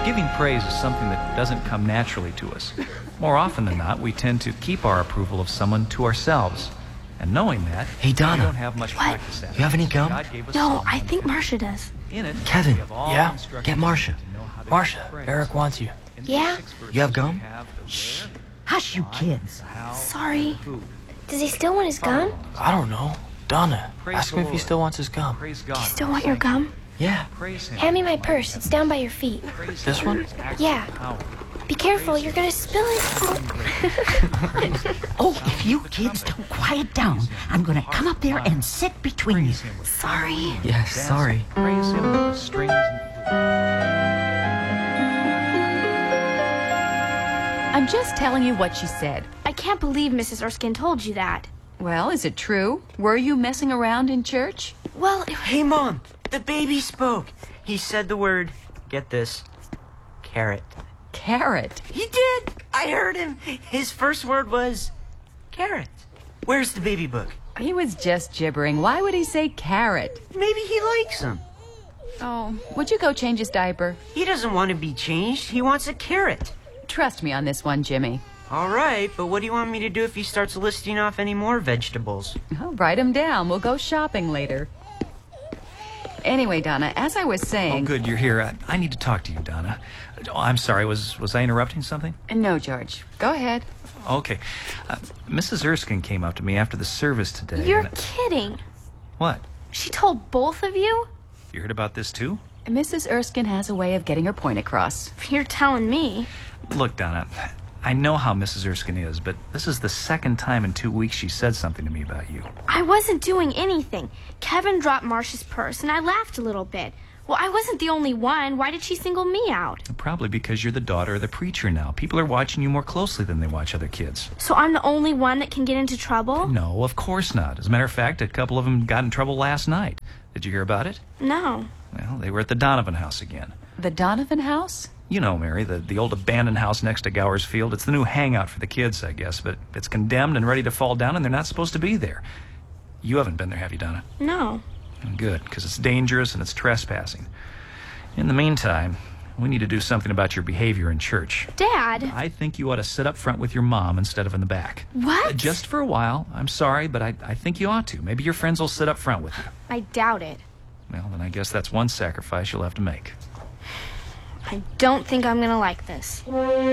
Giving praise is something that doesn't come naturally to us. More often than not, we tend to keep our approval of someone to ourselves. And knowing that, Hey, Donna. we don't have much What? practice at it. You have any gum? God gave us No, someone I think Marcia does. in it. Kevin, we have all yeah? instructions Get Marcia. to know how to Marcia, give praise. Eric wants you. In the Yeah? 6 verses You have gum? we have the Shh. where, Hush, you kids. the how, Sorry. the who. Does he still want his gum? I don't know. Donna, Praise ask the him if he Lord. still wants his gum. Praise God. Do you still want your gum? Yeah. Praise him. Hand me my purse. It's down by your feet. Praise This him. one? His acts Yeah. of power. Be careful, you're gonna spill it. Oh, if you kids don't quiet down, I'm gonna come up there and sit between you. Praise him with Sorry. Yes, sorry. Praise him with the strings and I'm just telling you what she said. I can't believe Mrs. Erskine told you that. Well, is it true? Were you messing around in church? Well, Hey, Mom, the baby spoke. He said the word, get this, carrot. Carrot. He did. I heard him. His first word was carrot. Where's the baby book? He was just gibbering. Why would he say carrot? Maybe he likes him. Oh, would you go change his diaper? He doesn't want to be changed. He wants a carrot. Trust me on this one, Jimmy. All right, but what do you want me to do if he starts listing off any more vegetables? I'll write him down. We'll go shopping later. Anyway, Donna, as I was Oh, saying... good, you're here. I need to talk to you, Donna. Oh, I'm sorry, was I interrupting something? No, George. Go ahead. Okay. Mrs. Erskine came up to me after the service today. you're and- kidding. What? She told both of you? You heard about this too? Mrs. Erskine has a way of getting her point across. You're telling me. Look, Donna, I know how Mrs. Erskine is, but this is the second time in 2 weeks she said something to me about you. I wasn't doing anything. Kevin dropped Marcia's purse, and I laughed a little bit. Well, I wasn't the only one. Why did she single me out? Probably because you're the daughter of the preacher now. People are watching you more closely than they watch other kids. So I'm the only one that can get into trouble? No, of course not. As a matter of fact, a couple of them got in trouble last night. Did you hear about it? No. Well, they were at the Donovan house again. The Donovan house? You know, Mary, the old abandoned house next to Gower's Field. It's the new hangout for the kids, I guess, but it's condemned and ready to fall down, and they're not supposed to be there. You haven't been there, have you, Donna? No. Good, because it's dangerous and it's trespassing. In the meantime, we need to do something about your behavior in church. Dad. I think you ought to sit up front with your mom instead of in the back. What? Just for a while. I'm sorry, but I think you ought to. Maybe your friends will sit up front with you. I doubt it. Well, then I guess that's one sacrifice you'll have to make. I don't think I'm gonna like this.